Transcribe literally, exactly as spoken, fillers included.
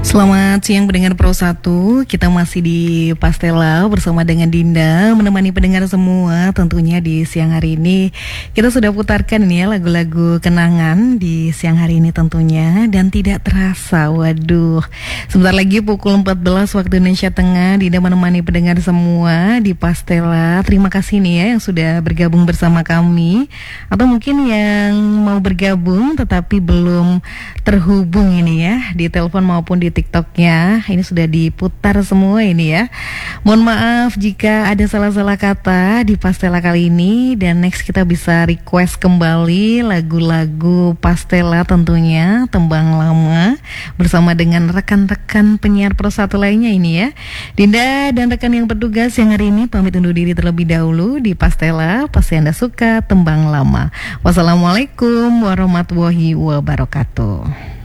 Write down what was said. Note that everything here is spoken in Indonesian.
Selamat siang pendengar Pro satu. Kita masih di Pastela bersama dengan Dinda, menemani pendengar semua tentunya di siang hari ini. Kita sudah putarkan ini ya lagu-lagu kenangan di siang hari ini tentunya. Dan tidak terasa, waduh, sebentar lagi pukul empat belas waktu Indonesia Tengah. Dinda menemani pendengar semua di Pastela. Terima kasih nih ya yang sudah bergabung bersama kami, atau mungkin yang mau bergabung tetapi belum terhubung ini ya di telepon maupun di TikToknya. Ini sudah diputar semua ini ya. Mohon maaf jika ada salah-salah kata di Pastela kali ini. Dan next kita bisa request kembali lagu-lagu Pastela tentunya, tembang lama, bersama dengan rekan-rekan penyiar Pro satu lainnya ini ya. Dinda dan rekan yang bertugas yang hari ini pamit undur diri terlebih dahulu di Pastela. Pasti Anda suka tembang lama. Wassalamualaikum warahmatullahi wabarakatuh.